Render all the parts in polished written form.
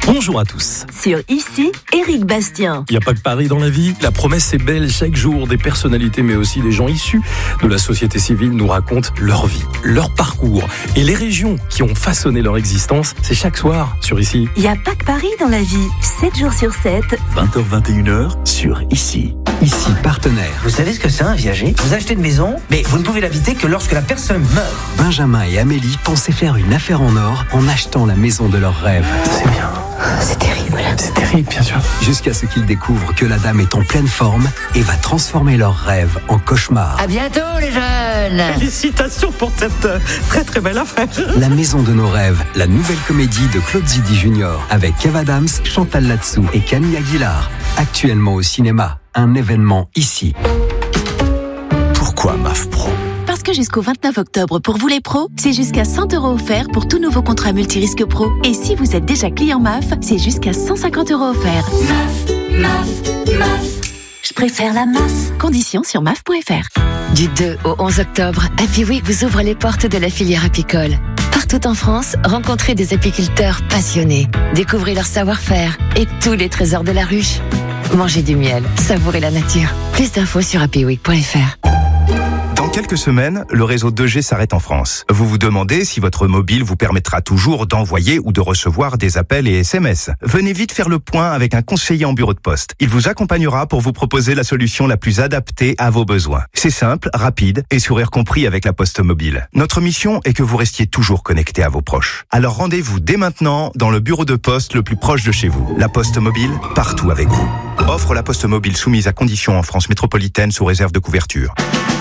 Bonjour à tous. Sur Ici, Éric Bastien. Il n'y a pas que Paris dans la vie. La promesse est belle. Chaque jour, des personnalités, mais aussi des gens issus de la société civile nous racontent leur vie, leur parcours et les régions qui ont façonné leur existence. C'est chaque soir sur Ici. Il n'y a pas que Paris dans la vie. 7 jours sur 7. 20h-21h sur Ici. Ici, partenaire. Vous savez ce que c'est un viager ? Vous achetez une maison, mais vous ne pouvez l'habiter que lorsque la personne meurt. Benjamin et Amélie pensaient faire une affaire en or en achetant la maison de leurs rêves. C'est bien. C'est terrible. C'est terrible, bien sûr. Jusqu'à ce qu'ils découvrent que la dame est en pleine forme et va transformer leurs rêves en cauchemar. À bientôt les jeunes ! Félicitations pour cette très très belle affaire. La maison de nos rêves, la nouvelle comédie de Claude Zidi Junior avec Kev Adams, Chantal Latsou et Camille Aguilar. Actuellement au cinéma, un événement Ici. Pourquoi MAF Pro ? Parce que jusqu'au 29 octobre, pour vous les pros, c'est jusqu'à 100 € offerts pour tout nouveau contrat multirisque pro. Et si vous êtes déjà client MAF, c'est jusqu'à 150 € offerts. MAF. Je préfère la MAF. Conditions sur maf.fr. Du 2 au 11 octobre, Happy Week vous ouvre les portes de la filière apicole. Partout en France, rencontrez des apiculteurs passionnés. Découvrez leur savoir-faire et tous les trésors de la ruche. Mangez du miel, savourez la nature. Plus d'infos sur happyweek.fr. Dans quelques semaines, le réseau 2G s'arrête en France. Vous vous demandez si votre mobile vous permettra toujours d'envoyer ou de recevoir des appels et SMS. Venez vite faire le point avec un conseiller en bureau de poste. Il vous accompagnera pour vous proposer la solution la plus adaptée à vos besoins. C'est simple, rapide et sourire compris avec la Poste Mobile. Notre mission est que vous restiez toujours connecté à vos proches. Alors rendez-vous dès maintenant dans le bureau de poste le plus proche de chez vous. La Poste Mobile, partout avec vous. Offre la Poste Mobile soumise à conditions en France métropolitaine sous réserve de couverture.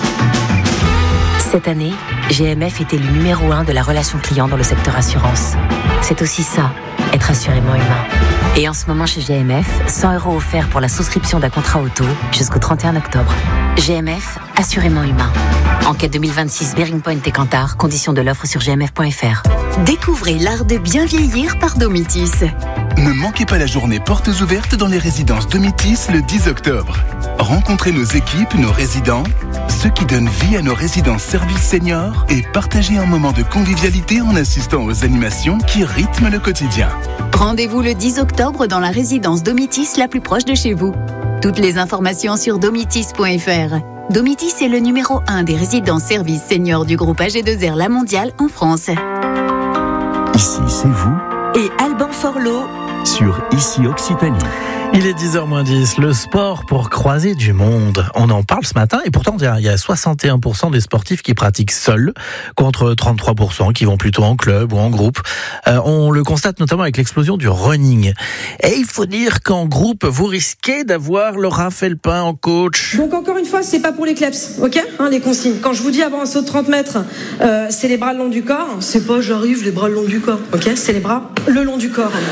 Cette année, GMF est élu numéro 1 de la relation client dans le secteur assurance. C'est aussi ça, être assurément humain. Et en ce moment chez GMF, 100 € offerts pour la souscription d'un contrat auto jusqu'au 31 octobre. GMF, assurément humain. Enquête 2026 Bearing Point et Kantar, conditions de l'offre sur gmf.fr. Découvrez l'art de bien vieillir par Domitis. Ne manquez pas la journée portes ouvertes dans les résidences Domitis le 10 octobre. Rencontrez nos équipes, nos résidents, ceux qui donnent vie à nos résidences services seniors et partagez un moment de convivialité en assistant aux animations qui rythment le quotidien. Rendez-vous le 10 octobre dans la résidence Domitis la plus proche de chez vous. Toutes les informations sur domitis.fr. Domitis est le numéro 1 des résidences services seniors du groupe AG2R La Mondiale en France. Ici, c'est vous Et Alban Forlot sur Ici Occitanie. Il est 10h-10, le sport pour croiser du monde. On en parle ce matin et pourtant il y a 61% des sportifs qui pratiquent seuls contre 33% qui vont plutôt en club ou en groupe. On le constate notamment avec l'explosion du running. Et il faut dire qu'en groupe, vous risquez d'avoir Laura Felpin en coach. Donc encore une fois, c'est pas pour les kleps, ok, les consignes. Quand je vous dis avant un saut de 30 mètres, c'est les bras le long du corps, c'est pas j'arrive les bras le long du corps, ok, c'est les bras le long du corps.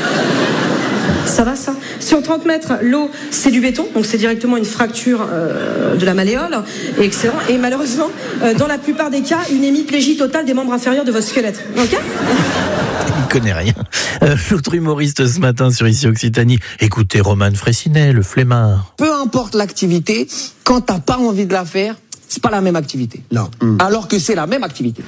Ça va ça ? Sur 30 mètres, l'eau, c'est du béton, donc c'est directement une fracture de la malléole, et excellent. Et malheureusement, dans la plupart des cas, une hémiplégie totale des membres inférieurs de votre squelette. Ok ? Il connaît rien. L'autre humoriste ce matin sur Ici Occitanie, écoutez Roman Fraissinet, le flemmard. Peu importe l'activité, quand t'as pas envie de la faire, c'est pas la même activité. Non. Alors que c'est la même activité.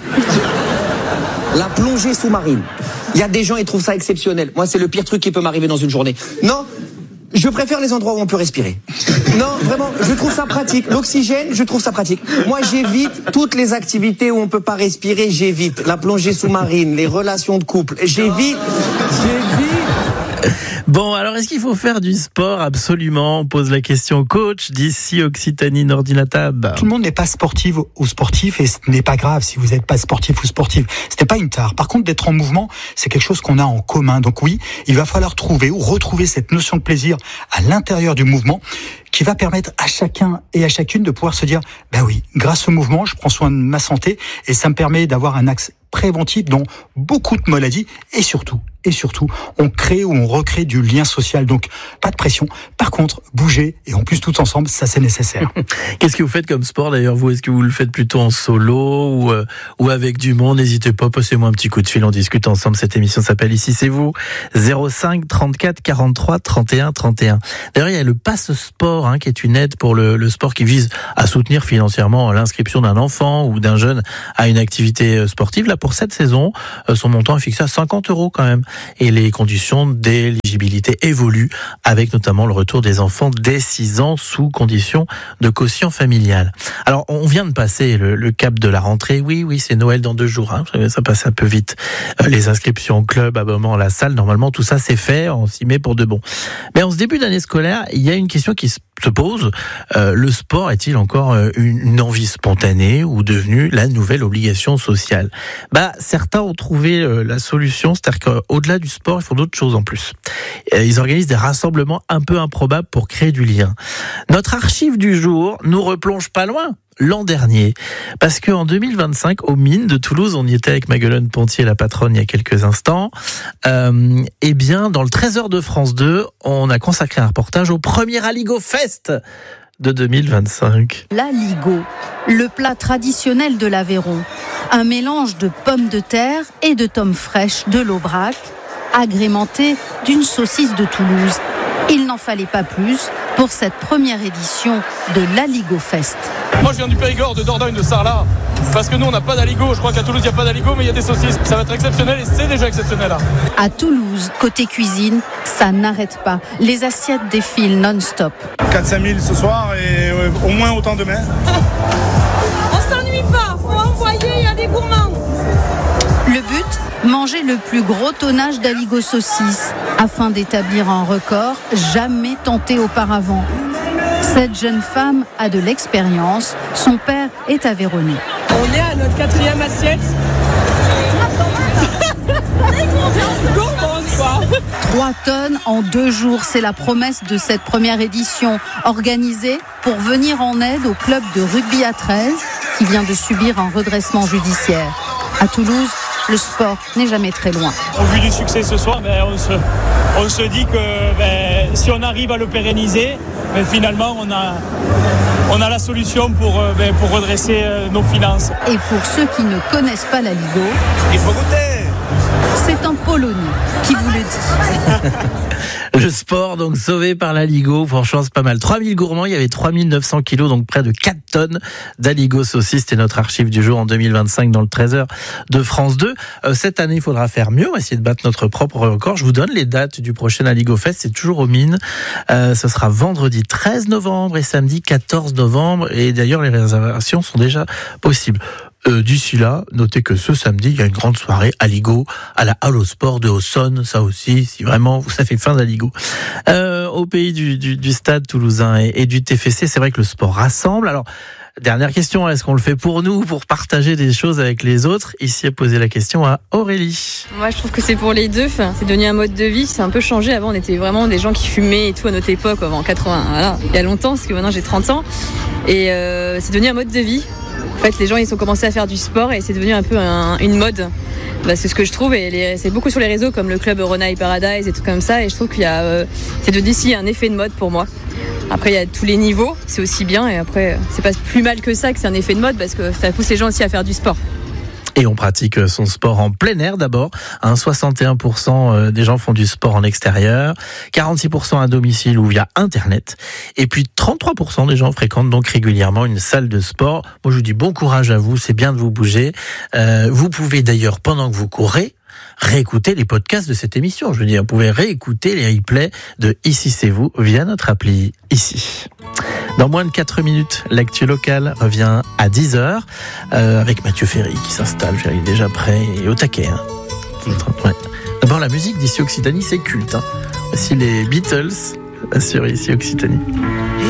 La plongée sous-marine. Il y a des gens, ils trouvent ça exceptionnel. Moi, c'est le pire truc qui peut m'arriver dans une journée. Non, je préfère les endroits où on peut respirer. Non, vraiment, je trouve ça pratique. L'oxygène, je trouve ça pratique. Moi, j'évite toutes les activités où on peut pas respirer, j'évite. La plongée sous-marine, les relations de couple, j'évite. Bon, alors est-ce qu'il faut faire du sport ? Absolument. On pose la question au coach d'Ici Occitanie Nordinatab. Tout le monde n'est pas sportif ou sportif et ce n'est pas grave si vous n'êtes pas sportif ou sportive. Ce n'est pas une tare. Par contre, d'être en mouvement, c'est quelque chose qu'on a en commun. Donc oui, il va falloir trouver ou retrouver cette notion de plaisir à l'intérieur du mouvement qui va permettre à chacun et à chacune de pouvoir se dire, ben oui, grâce au mouvement, je prends soin de ma santé et ça me permet d'avoir un axe préventif dans beaucoup de maladies et surtout, on crée ou on recrée du lien social. Donc, pas de pression. Par contre, bouger et en plus, tous ensemble, ça c'est nécessaire. Qu'est-ce que vous faites comme sport d'ailleurs, vous ? Est-ce que vous le faites plutôt en solo ou avec du monde ? N'hésitez pas, passez-moi un petit coup de fil, on discute ensemble. Cette émission s'appelle Ici c'est vous. 05 34 43 31 31. D'ailleurs, il y a le Passe Sport, qui est une aide pour le sport qui vise à soutenir financièrement l'inscription d'un enfant ou d'un jeune à une activité sportive. Là, pour cette saison, son montant est fixé à 50 € quand même. Et les conditions d'éligibilité l'éligibilité évolue avec notamment le retour des enfants dès 6 ans sous condition de quotient familial. Alors, on vient de passer le cap de la rentrée. Oui, c'est Noël dans 2 jours. Hein. Ça passe un peu vite. Les inscriptions au club, abonnement à la salle, normalement, tout ça, c'est fait. On s'y met pour de bon. Mais en ce début d'année scolaire, il y a une question qui se pose. Le sport est-il encore une envie spontanée ou devenu la nouvelle obligation sociale ? Certains ont trouvé la solution, c'est-à-dire qu'au-delà du sport, ils font d'autres choses en plus. Ils organisent des rassemblements un peu improbables pour créer du lien. Notre archive du jour nous replonge pas loin. L'an dernier, parce qu'en 2025, aux Mines de Toulouse, on y était avec Maguelone Pontier, la patronne, il y a quelques instants, dans le Trésor de France 2, on a consacré un reportage au premier Aligo Fest de 2025. L'aligot, le plat traditionnel de l'Aveyron, un mélange de pommes de terre et de tomes fraîches de l'Aubrac, agrémenté d'une saucisse de Toulouse. Il n'en fallait pas plus pour cette première édition de l'Aligo Fest. Moi je viens du Périgord, de Dordogne, de Sarlat, parce que nous on n'a pas d'aligot. Je crois qu'à Toulouse il n'y a pas d'aligot, mais il y a des saucisses. Ça va être exceptionnel et c'est déjà exceptionnel là. À Toulouse, côté cuisine, ça n'arrête pas. Les assiettes défilent non-stop. 4-5 000 ce soir et au moins autant demain. On s'ennuie pas, faut envoyer, il y a des gourmands. Le but, manger le plus gros tonnage d'aligot saucisse, afin d'établir un record jamais tenté auparavant. Cette jeune femme a de l'expérience, son père est aveyronnais. On est à notre 4e assiette. Gourmand, quoi. 3 tonnes en 2 jours, c'est la promesse de cette première édition, organisée pour venir en aide au club de rugby à 13, qui vient de subir un redressement judiciaire. À Toulouse, le sport n'est jamais très loin. Au vu du succès ce soir, on se dit que si on arrive à le pérenniser, finalement on a la solution pour redresser nos finances. Et pour ceux qui ne connaissent pas l'Aligo, il faut goûter. C'est un Polonais qui vous le dit. Le sport, donc, sauvé par l'Aligo. Franchement, c'est pas mal. 3000 gourmands, il y avait 3900 kilos, donc près de 4 tonnes d'Aligo saucisses. C'était notre archive du jour en 2025 dans le Trésor de France 2. Cette année, il faudra faire mieux. On va essayer de battre notre propre record. Je vous donne les dates du prochain Aligo Fest. C'est toujours aux Mines. Ce sera vendredi 13 novembre et samedi 14 novembre. Et d'ailleurs, les réservations sont déjà possibles. D'ici là, notez que ce samedi, il y a une grande soirée Aligo à la Halle au Sport de Auxonne. Ça aussi, si vraiment ça fait fin d'Aligo. Au pays du stade toulousain et du TFC, c'est vrai que le sport rassemble. Alors, dernière question, est-ce qu'on le fait pour nous, pour partager des choses avec les autres ? Ici a posé la question à Aurélie. Moi, je trouve que c'est pour les deux. C'est devenu un mode de vie. C'est un peu changé. Avant, on était vraiment des gens qui fumaient et tout à notre époque, avant 80. Voilà, il y a longtemps, parce que maintenant j'ai 30 ans. Et c'est devenu un mode de vie. En fait, les gens, ils ont commencé à faire du sport et c'est devenu un peu une mode. C'est ce que je trouve, et c'est beaucoup sur les réseaux comme le club Rhône Paradise et tout comme ça, et je trouve qu'il y a c'est devenu ici un effet de mode pour moi. Après, il y a tous les niveaux, c'est aussi bien, et après, c'est pas plus mal que ça, que c'est un effet de mode, parce que ça pousse les gens aussi à faire du sport. Et on pratique son sport en plein air d'abord. 61% des gens font du sport en extérieur, 46% à domicile ou via Internet. Et puis 33% des gens fréquentent donc régulièrement une salle de sport. Moi, je vous dis bon courage à vous, c'est bien de vous bouger. Vous pouvez d'ailleurs, pendant que vous courez, réécouter les podcasts de cette émission. Je veux dire, vous pouvez réécouter les replays de Ici c'est vous via notre appli Ici. Dans moins de 4 minutes, l'actu locale revient à 10h avec Mathieu Ferry qui s'installe. Il est déjà prêt et au taquet. Hein. Ouais. D'abord, la musique d'Ici Occitanie, c'est culte. Hein. Voici les Beatles sur Ici Occitanie.